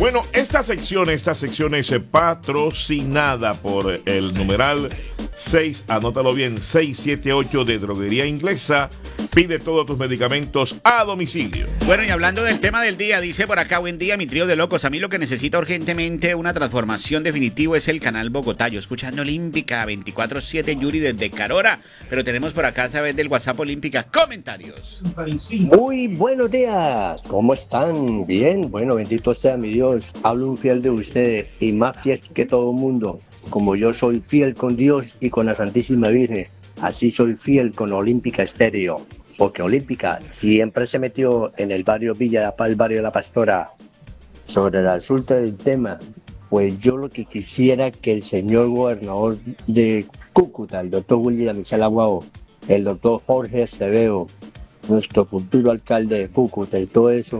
Bueno, esta sección es patrocinada por el numeral 6, anótalo bien, 678 de Droguería Inglesa. Pide todos tus medicamentos a domicilio. Bueno, y hablando del tema del día, dice por acá, buen día, mi trío de locos. A mí lo que necesita urgentemente una transformación definitiva es el canal Bogotá. Yo escuchando Olímpica 24/7, Yuri desde Carora. Pero tenemos por acá a través del WhatsApp Olímpica comentarios. Muy buenos días, ¿cómo están? Bien, bueno, bendito sea mi Dios. Hablo un fiel de ustedes y más fiel que todo el mundo. Como yo soy fiel con Dios y con la Santísima Virgen, así soy fiel con Olímpica Estéreo. Porque Olímpica siempre se metió en el barrio Villa de la Paz, el barrio de la Pastora. Sobre el asunto del tema, pues yo lo que quisiera que el señor gobernador de Cúcuta, el doctor William Michel Aguao, el doctor Jorge Acevedo, nuestro futuro alcalde de Cúcuta y todo eso,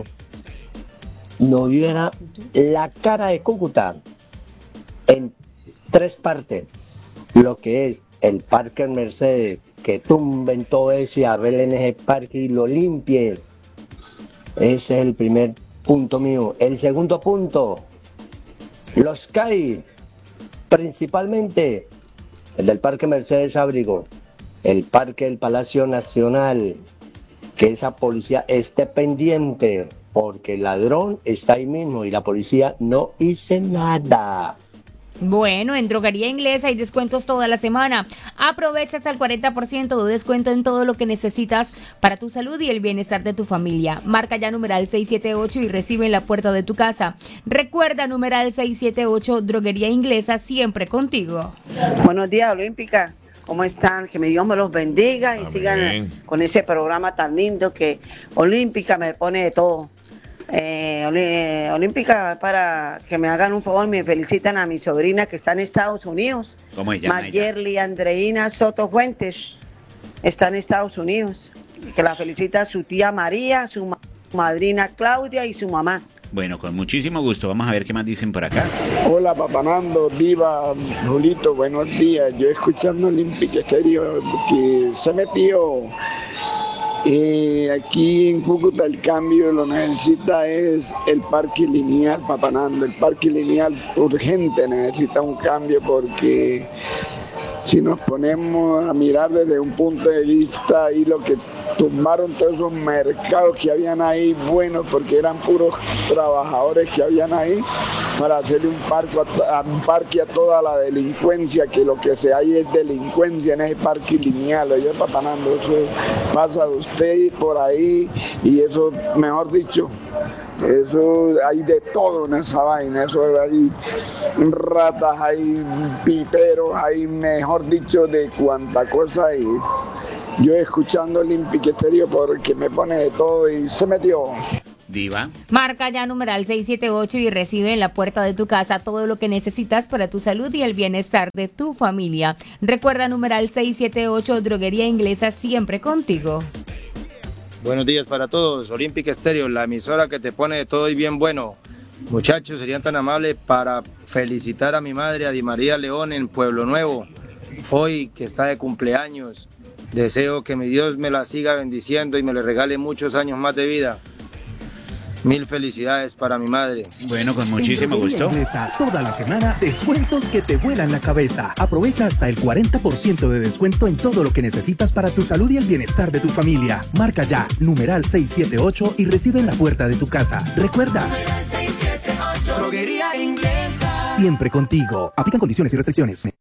nos diera la cara de Cúcuta en 3 partes. Lo que es el Parque Mercedes, que tumben todo eso y arreglen ese parque y lo limpien. Ese es el primer punto mío. El segundo punto, los CAI, principalmente el del Parque Mercedes Abrigo, el Parque del Palacio Nacional, que esa policía esté pendiente, porque el ladrón está ahí mismo y la policía no hizo nada. Bueno, en Droguería Inglesa hay descuentos toda la semana. Aprovecha hasta el 40% de descuento en todo lo que necesitas para tu salud y el bienestar de tu familia. Marca ya numeral 678 y recibe en la puerta de tu casa. Recuerda numeral 678, Droguería Inglesa, siempre contigo. Buenos días, Olímpica. ¿Cómo están? Que mi Dios me los bendiga y Amén. Sigan con ese programa tan lindo que Olímpica me pone de todo. Olímpica, para que me hagan un favor, me felicitan a mi sobrina que está en Estados Unidos. ¿Cómo se llama ella? Mayerly Andreina Soto Fuentes está en Estados Unidos. Que la felicita su tía María, su madrina Claudia y su mamá. Bueno, con muchísimo gusto. Vamos a ver qué más dicen por acá. Hola, Papanando, Diva, Julito, buenos días. Yo escuchando Olímpica Estéreo que se metió. Aquí en Cúcuta el cambio lo necesita es el parque lineal, Papanando. El parque lineal urgente necesita un cambio porque si nos ponemos a mirar desde un punto de vista y lo que tumbaron todos esos mercados que habían ahí buenos porque eran puros trabajadores que habían ahí para hacerle un parque a toda la delincuencia, que lo que se hay es delincuencia en ese parque lineal. Oye, Papanando, eso pasa de usted por ahí y eso, mejor dicho, eso hay de todo en esa vaina, eso hay ratas, hay piperos, hay, mejor dicho, de cuanta cosa hay. Yo escuchando Olímpica Estéreo porque me pone de todo y se metió. Diva. Marca ya numeral 678 y recibe en la puerta de tu casa todo lo que necesitas para tu salud y el bienestar de tu familia. Recuerda numeral 678, Droguería Inglesa, siempre contigo. Buenos días para todos, Olímpica Estéreo, la emisora que te pone de todo y bien bueno. Muchachos, serían tan amables para felicitar a mi madre, a Di María León, en Pueblo Nuevo, hoy que está de cumpleaños. Deseo que mi Dios me la siga bendiciendo y me le regale muchos años más de vida. Mil felicidades para mi madre. Bueno, con muchísimo gusto. Inglesa, toda la semana, descuentos que te vuelan la cabeza. Aprovecha hasta el 40% de descuento en todo lo que necesitas para tu salud y el bienestar de tu familia. Marca ya, numeral 678 y recibe en la puerta de tu casa. Recuerda, 678, Droguería Inglesa. siempre contigo. Aplican condiciones y restricciones.